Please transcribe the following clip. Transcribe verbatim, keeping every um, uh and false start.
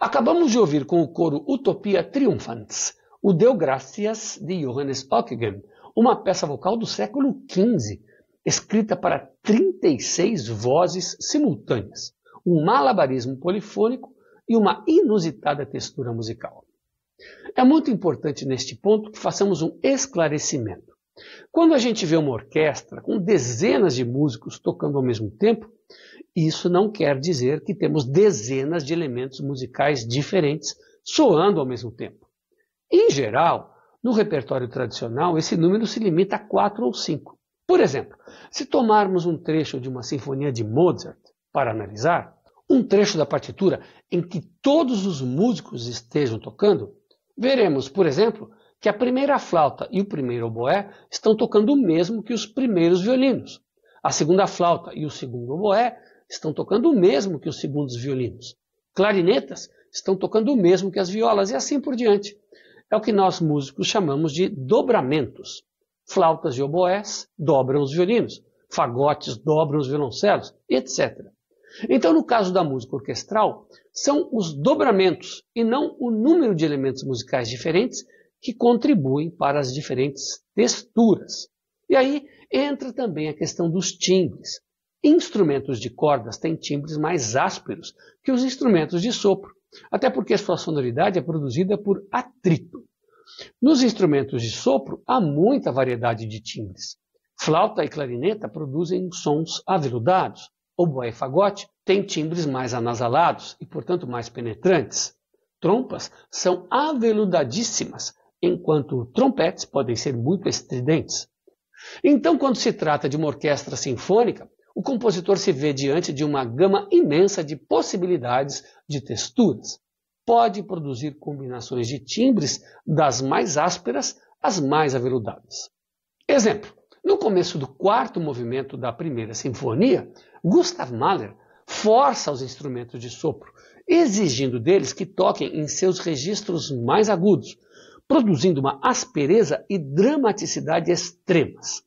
Acabamos de ouvir com o coro Utopia Triumphans, o Deu Gracias de Johannes Ockeghem, uma peça vocal do século quinze, escrita para trinta e seis vozes simultâneas, um malabarismo polifônico e uma inusitada textura musical. É muito importante neste ponto que façamos um esclarecimento. Quando a gente vê uma orquestra com dezenas de músicos tocando ao mesmo tempo, isso não quer dizer que temos dezenas de elementos musicais diferentes soando ao mesmo tempo. Em geral, no repertório tradicional, esse número se limita a quatro ou cinco. Por exemplo, se tomarmos um trecho de uma sinfonia de Mozart para analisar, um trecho da partitura em que todos os músicos estejam tocando, veremos, por exemplo, que a primeira flauta e o primeiro oboé estão tocando o mesmo que os primeiros violinos. A segunda flauta e o segundo oboé estão tocando o mesmo que os segundos violinos. Clarinetas estão tocando o mesmo que as violas e assim por diante. É o que nós músicos chamamos de dobramentos. Flautas e oboés dobram os violinos, fagotes dobram os violoncelos, etcétera. Então, no caso da música orquestral, são os dobramentos e não o número de elementos musicais diferentes que contribuem para as diferentes texturas. E aí entra também a questão dos timbres. Instrumentos de cordas têm timbres mais ásperos que os instrumentos de sopro, até porque sua sonoridade é produzida por atrito. Nos instrumentos de sopro há muita variedade de timbres. Flauta e clarineta produzem sons aveludados. Oboé e fagote têm timbres mais anasalados e, portanto, mais penetrantes. Trompas são aveludadíssimas, enquanto trompetes podem ser muito estridentes. Então, quando se trata de uma orquestra sinfônica, o compositor se vê diante de uma gama imensa de possibilidades de texturas. Pode produzir combinações de timbres das mais ásperas às mais aveludadas. Exemplo, no começo do quarto movimento da primeira sinfonia, Gustav Mahler força os instrumentos de sopro, exigindo deles que toquem em seus registros mais agudos, produzindo uma aspereza e dramaticidade extremas.